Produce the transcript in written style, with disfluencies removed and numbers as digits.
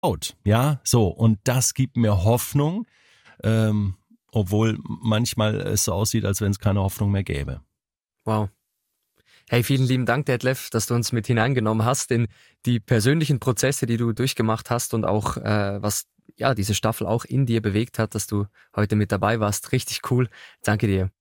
Ja, so. Und das gibt mir Hoffnung, obwohl manchmal es so aussieht, als wenn es keine Hoffnung mehr gäbe. Wow. Hey, vielen lieben Dank, Detlef, dass du uns mit hineingenommen hast in die persönlichen Prozesse, die du durchgemacht hast und auch was ja diese Staffel auch in dir bewegt hat, dass du heute mit dabei warst. Richtig cool. Danke dir.